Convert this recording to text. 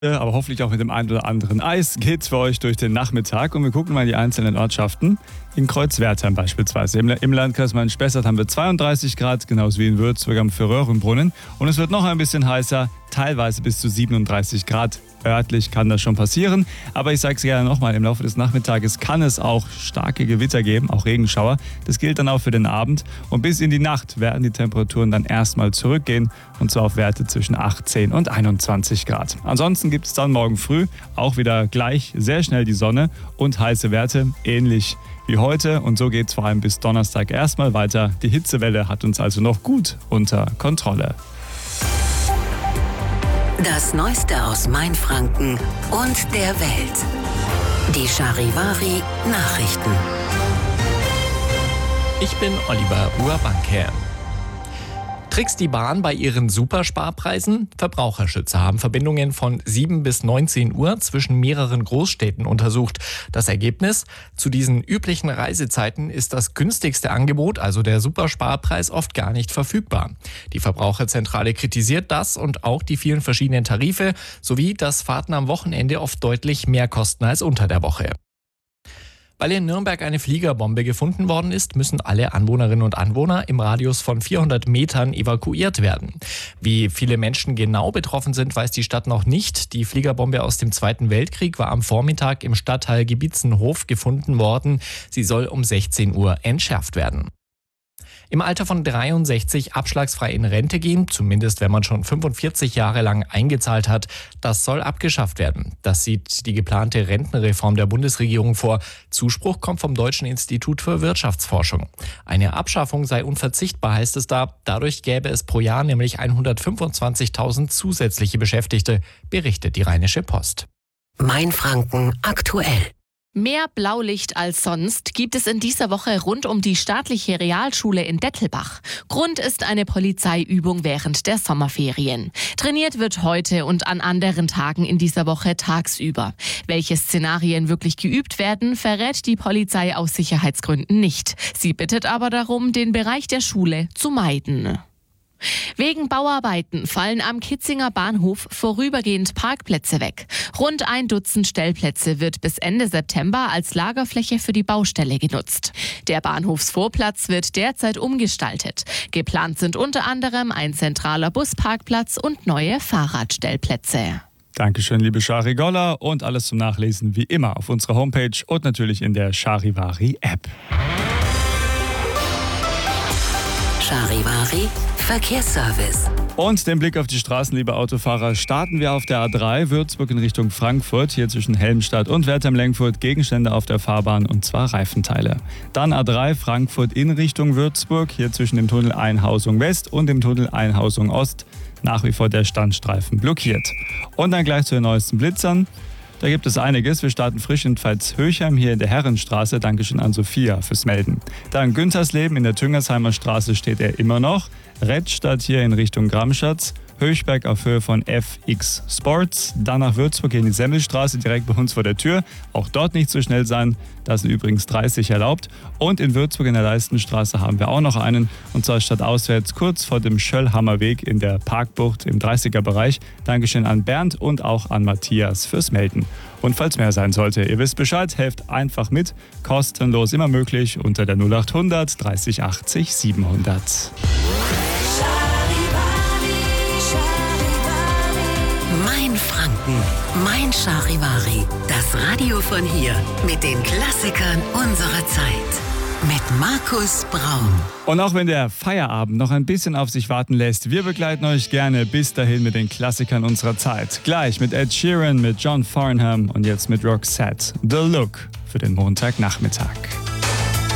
aber hoffentlich auch mit dem einen oder anderen Eis geht's für euch durch den Nachmittag und wir gucken mal die einzelnen Ortschaften. In Kreuzwertheim beispielsweise. Im Landkreis Main-Spessart haben wir 32 Grad, genauso wie in Würzburg am Füröhrenbrunnen. Und es wird noch ein bisschen heißer, teilweise bis zu 37 Grad. Örtlich kann das schon passieren, aber ich sage es gerne nochmal, im Laufe des Nachmittages kann es auch starke Gewitter geben, auch Regenschauer. Das gilt dann auch für den Abend und bis in die Nacht werden die Temperaturen dann erstmal zurückgehen und zwar auf Werte zwischen 18 und 21 Grad. Ansonsten gibt es dann morgen früh auch wieder gleich sehr schnell die Sonne und heiße Werte, ähnlich wie heute und so geht es vor allem bis Donnerstag erstmal weiter. Die Hitzewelle hat uns also noch gut unter Kontrolle. Das Neueste aus Mainfranken und der Welt. Die Charivari Nachrichten. Ich bin Oliver Uhrbanke. Trickst die Bahn bei ihren Supersparpreisen? Verbraucherschützer haben Verbindungen von 7 bis 19 Uhr zwischen mehreren Großstädten untersucht. Das Ergebnis? Zu diesen üblichen Reisezeiten ist das günstigste Angebot, also der Supersparpreis, oft gar nicht verfügbar. Die Verbraucherzentrale kritisiert das und auch die vielen verschiedenen Tarife, sowie dass Fahrten am Wochenende oft deutlich mehr kosten als unter der Woche. Weil in Nürnberg eine Fliegerbombe gefunden worden ist, müssen alle Anwohnerinnen und Anwohner im Radius von 400 Metern evakuiert werden. Wie viele Menschen genau betroffen sind, weiß die Stadt noch nicht. Die Fliegerbombe aus dem Zweiten Weltkrieg war am Vormittag im Stadtteil Giebitzenhof gefunden worden. Sie soll um 16 Uhr entschärft werden. Im Alter von 63 abschlagsfrei in Rente gehen, zumindest wenn man schon 45 Jahre lang eingezahlt hat, das soll abgeschafft werden. Das sieht die geplante Rentenreform der Bundesregierung vor. Zuspruch kommt vom Deutschen Institut für Wirtschaftsforschung. Eine Abschaffung sei unverzichtbar, heißt es da. Dadurch gäbe es pro Jahr nämlich 125.000 zusätzliche Beschäftigte, berichtet die Rheinische Post. Mainfranken aktuell. Mehr Blaulicht als sonst gibt es in dieser Woche rund um die staatliche Realschule in Dettelbach. Grund ist eine Polizeiübung während der Sommerferien. Trainiert wird heute und an anderen Tagen in dieser Woche tagsüber. Welche Szenarien wirklich geübt werden, verrät die Polizei aus Sicherheitsgründen nicht. Sie bittet aber darum, den Bereich der Schule zu meiden. Wegen Bauarbeiten fallen am Kitzinger Bahnhof vorübergehend Parkplätze weg. Rund 1 Dutzend Stellplätze wird bis Ende September als Lagerfläche für die Baustelle genutzt. Der Bahnhofsvorplatz wird derzeit umgestaltet. Geplant sind unter anderem ein zentraler Busparkplatz und neue Fahrradstellplätze. Dankeschön, liebe Shari Golla, und alles zum Nachlesen wie immer auf unserer Homepage und natürlich in der Charivari-App. Charivari Verkehrsservice. Und den Blick auf die Straßen, liebe Autofahrer, starten wir auf der A3 Würzburg in Richtung Frankfurt, hier zwischen Helmstadt und Wertheim-Lenkfurt, Gegenstände auf der Fahrbahn und zwar Reifenteile. Dann A3 Frankfurt in Richtung Würzburg, hier zwischen dem Tunnel Einhausung West und dem Tunnel Einhausung Ost, nach wie vor der Standstreifen blockiert. Und dann gleich zu den neuesten Blitzern. Da gibt es einiges. Wir starten frisch in Pfalz-Höchheim hier in der Herrenstraße. Dankeschön an Sophia fürs Melden. Dann Güntersleben in der Tüngersheimer Straße steht er immer noch. Redstadt hier in Richtung Gramschatz. Höchberg auf Höhe von FX Sports. Dann nach Würzburg in die Semmelstraße direkt bei uns vor der Tür. Auch dort nicht so schnell sein. Da sind übrigens 30 erlaubt. Und in Würzburg in der Leistenstraße haben wir auch noch einen. Und zwar stadtauswärts kurz vor dem Schöllhammerweg in der Parkbucht im 30er-Bereich. Dankeschön an Bernd und auch an Matthias fürs Melden. Und falls mehr sein sollte, ihr wisst Bescheid, helft einfach mit. Kostenlos immer möglich unter der 0800 30 80 700. Mainfranken, Mein Charivari. Das Radio von hier mit den Klassikern unserer Zeit. Mit Markus Braun. Und auch wenn der Feierabend noch ein bisschen auf sich warten lässt, wir begleiten euch gerne bis dahin mit den Klassikern unserer Zeit. Gleich mit Ed Sheeran, mit John Farnham und jetzt mit Roxette. The Look für den Montagnachmittag.